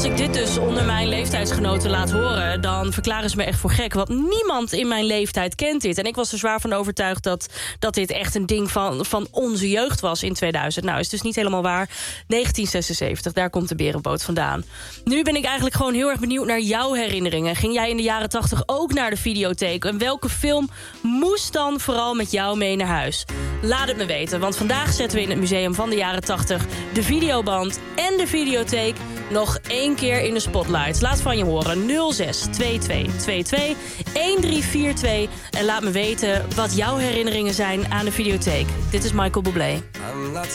als ik dit dus onder mijn leeftijdsgenoten laat horen, dan verklaren ze me echt voor gek. Want niemand in mijn leeftijd kent dit. En ik was er zwaar van overtuigd dat dit echt een ding van onze jeugd was in 2000. Nou, is dus niet helemaal waar. 1976, daar komt de Berenboot vandaan. Nu ben ik eigenlijk gewoon heel erg benieuwd naar jouw herinneringen. Ging jij in de jaren 80 ook naar de videotheek? En welke film moest dan vooral met jou mee naar huis? Laat het me weten, want vandaag zetten we in het museum van de jaren 80... de videoband en de videotheek nog 1 keer in de spotlight. Laat van je horen. 06 2222 1342. En laat me weten wat jouw herinneringen zijn aan de videotheek. Dit is Michael Bublé.